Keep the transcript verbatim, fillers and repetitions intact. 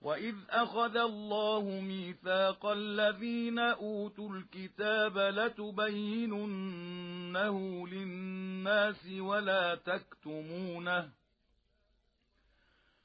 وَإِذْ أَخَذَ اللَّهُ مِيثَاقَ الَّذِينَ أُوتُوا الْكِتَابَ لَتُبَيِّنُنَّهُ لِلنَّاسِ وَلَا تَكْتُمُونَهُ